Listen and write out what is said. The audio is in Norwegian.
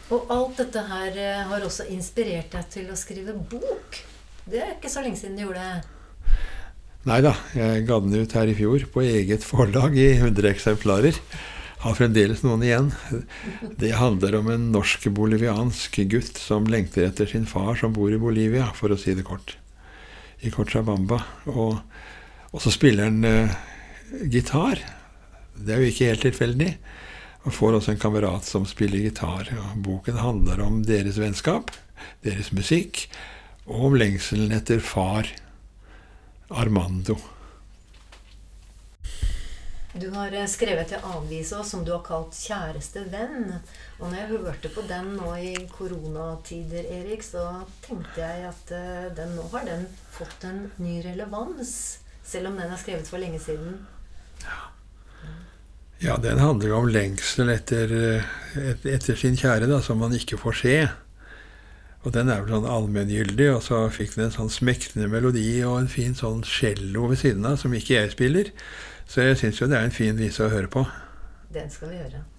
Og alt dette her har også inspirert deg til å skrive bok. Det ikke så lenge siden du gjorde det. Neida, jeg ga den ut her i fjor på eget forlag i 100 eksemplarer. Har fremdeles noen igjen. Det handler om en norsk-boliviansk gutt som lengter etter sin far som bor i Bolivia, for å si det kort. I Cochabamba. Og så spiller han gitar. Det er jo ikke helt tilfeldig. Og får også en kamerat som spiller gitar. Og boken handler om deres vennskap, deres musikk, og om lengselen etter far Armando. Du har skrevet en avise som du har kalt Kjæreste venn. Og når jeg hørte på den nå i koronatider, Erik, så tenkte jeg at nå har den fått en ny relevans, selv om den er skrevet for lenge siden. Ja, den handler om lengsel etter sin kjære, da, som man ikke får se. Og den er vel sånn allmenngyldig, og så fikk den en sånn smektende melodi og en fin sånn cello ved siden av, som ikke jeg spiller. Så jeg synes jo det er en fin vise å høre på. Den skal vi høre.